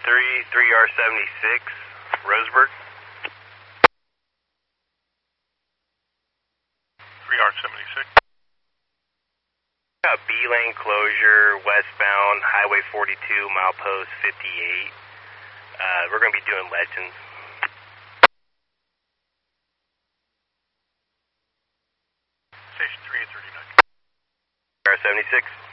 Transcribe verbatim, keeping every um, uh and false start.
three, three R seventy-six, Roseburg. three R seventy-six. Uh, B lane closure, westbound, Highway forty-two, milepost fifty-eight. Uh, we're going to be doing Legends. Station three eight three nine. R seventy-six.